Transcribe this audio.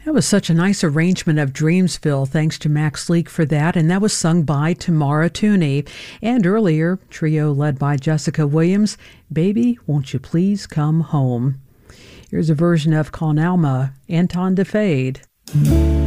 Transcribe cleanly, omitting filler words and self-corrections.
That was such a nice arrangement of Dreamsville. Thanks to Max Leak for that. And that was sung by Tamara Tooney. And earlier, trio led by Jessica Williams, Baby, Won't You Please Come Home. Here's a version of Con Alma, Anton de Fade.